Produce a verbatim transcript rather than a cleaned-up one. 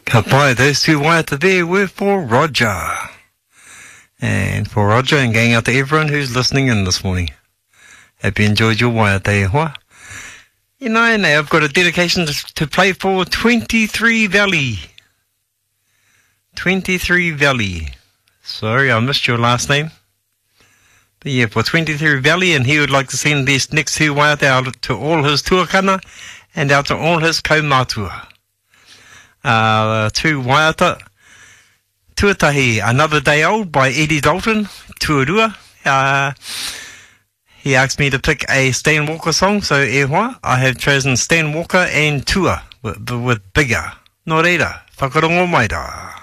Ka pai, those two waiata there were for Roger. And for Roger and going out to everyone who's listening in this morning. Hope you enjoyed your waiata e hoa. You know, now I've got a dedication to, to play for twenty-three Valley. twenty-three Valley. Sorry, I missed your last name. But yeah, for twenty-three Valley, and he would like to send this next two waiata out to all his tuakana and out to all his kaumatua. Uh, two waiata. Tuatahi, Another Day Old by Eddie Dalton, Tuarua. Uh, he asked me to pick a Stan Walker song, so e hoa, I have chosen Stan Walker and Tua with, with Bigger. Nō reira, whakarongo mai rā.